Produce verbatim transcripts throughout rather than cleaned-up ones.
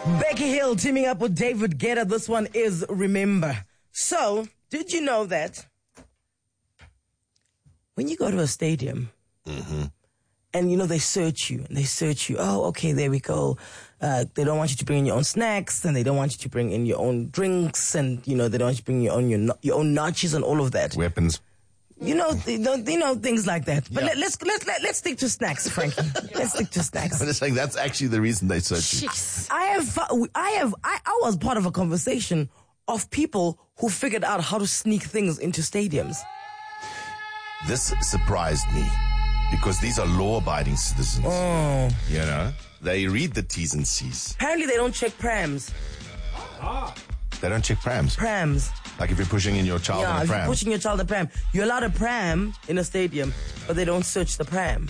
Becky Hill teaming up with David Guetta. This one is Remember. So, did you know that when you go to a stadium, mm-hmm. and you know they search you, and they search you, oh, okay, there we go. Uh, they don't want you to bring in your own snacks, and they don't want you to bring in your own drinks, and you know they don't want you to bring your own your, no- your own nachos and all of that. Weapons. You know, you know, you know things like that. But Yeah. let, let's let's let, let's stick to snacks, Frankie. Let's stick to snacks. I'm just saying that's actually the reason they search you. I have, I have, I, I was part of a conversation of people who figured out how to sneak things into stadiums. This surprised me because these are law-abiding citizens. Oh. You know, they read the T's and C's. Apparently, they don't check prams. They don't check prams. Prams. Like if you're pushing in your child Yeah, in a if pram. you're pushing your child in a pram, you're allowed a pram in a stadium, but they don't search the pram.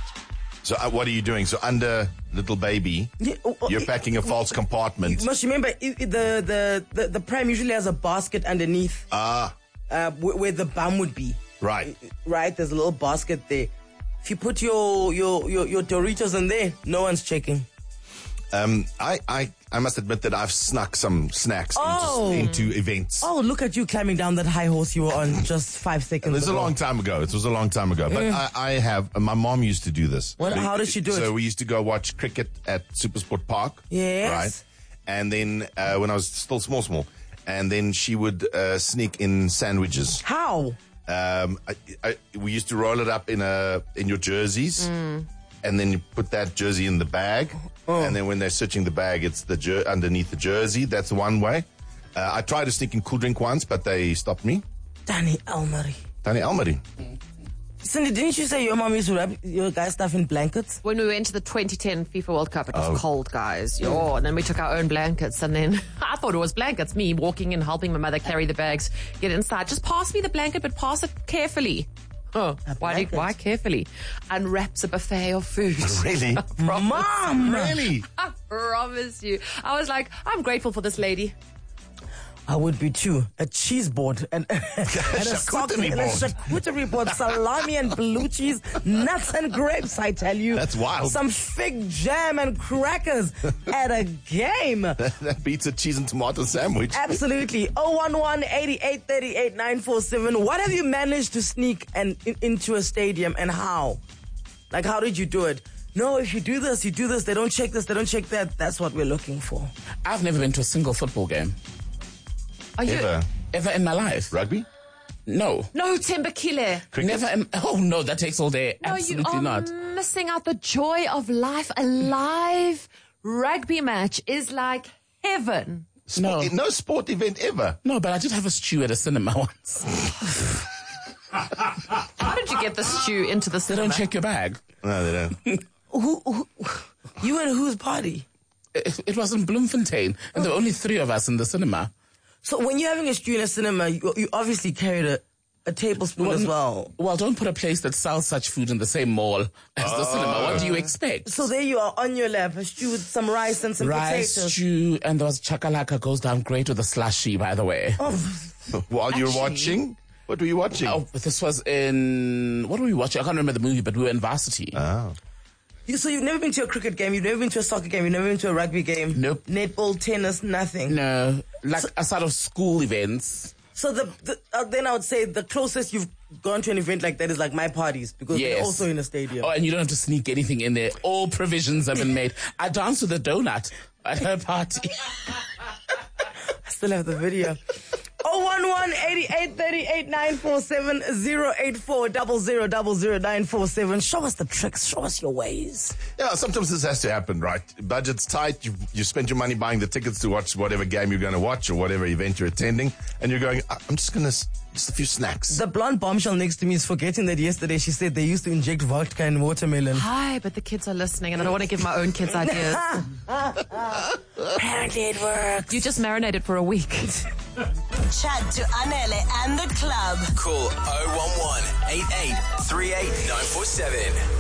So uh, what are you doing? So under little baby, Yeah, oh, oh, you're it- packing a false compartment. You must remember, it, it- the, the, the, the pram usually has a basket underneath Ah, uh, where, where the bum would be. right. Right? There's a little basket there. If you put your, your, your, your Doritos in there, no one's checking. Um, I, I, I must admit that I've snuck some snacks Oh. into, into events. Oh, look at you climbing down that high horse you were on just five seconds It was a ago. long time ago. It was a long time ago. But I, I have, my mom used to do this. What- how did she do it? So we used to go watch cricket at Supersport Park. Yes. Right. And then uh, when I was still small, small. And then she would uh, sneak in sandwiches. How? Um, I, I, we used to roll it up in a in your jerseys. And then you put that jersey in the bag. Oh. And then when they're searching the bag, it's the jer- underneath the jersey. That's one way. Uh, I tried to sneak in cool drink once, but they stopped me. Danny Elmery. Danny Elmery. Cindy, didn't you say your mom used to wrap your guys' stuff in blankets? When we went to the twenty ten FIFA World Cup, it was Oh. cold, guys. Yo, and then we took our own blankets, and then I thought it was blankets. Me walking in, helping my mother carry the bags, get inside. Just pass me the blanket, but pass it carefully. Oh, why, blanket? do, why carefully? Unwraps a buffet of food. Really? Mom! Really? I promise you. I was like, I'm grateful for this lady. I would be too. A cheese board and, and a sock and charcuterie a board. charcuterie board, salami and blue cheese, nuts and grapes, I tell you. That's wild. Some fig jam and crackers at a game. That beats a cheese and tomato sandwich. Absolutely. oh one one, eighty-eight thirty-eight, nine four seven. What have you managed to sneak and in, into a stadium and how? Like, how did you do it? No, if you do this, you do this. They don't check this. They don't check that. That's what we're looking for. I've never been to a single football game. Are you? Ever. Ever in my life. Rugby? No. No, Timbukile. Never in, oh no, that takes all day. No, you Absolutely are not. missing out the joy of life. A live rugby match is like heaven. No. Sport, no sport event ever. No, but I did have a stew at a cinema once. How did you get the stew into the They cinema? don't check your bag. No, they don't. Who, who, you and whose party? It, it was in Bloemfontein, and there were only three of us in the cinema. So when you're having a stew in a cinema, you, you obviously carried a, a tablespoon as well. Well, don't put a place that sells such food in the same mall as the cinema. What do you expect? So there you are on your lap, a stew with some rice and some Rice, potatoes. stew, and there was chakalaka goes down great with a slushy, by the way. Oh, While you're Actually- watching? What were you watching? Oh, this was in, what were we watching? I can't remember the movie, but we were in varsity. Oh. you, so you've never been to a cricket game, you've never been to a soccer game, you've never been to a rugby game? Nope. Netball, tennis, nothing? No, like a sort of school events. So the, the uh, then I would say the closest you've gone to an event like that is like my parties, because they're Yes. also in a stadium. Oh, and you don't have to sneak anything in there. All provisions have been made. I danced with a donut at her party. I still have the video. oh one one, eighty-eight thirty-eight, nine four seven, oh eight four, zero zero zero zero nine four seven. Show us the tricks. Show us your ways. Yeah, sometimes this has to happen, right? Budget's tight. You you spent your money buying the tickets to watch whatever game you're going to watch or whatever event you're attending, and you're going, I'm just going to, just a few snacks. The blonde bombshell next to me is forgetting that yesterday she said they used to inject vodka in watermelon. Hi, but the kids are listening, and I don't want to give my own kids ideas. Apparently it works. You just marinated for a week. Chat to Anele and the club. Call oh one one, eight eight three eight nine four seven.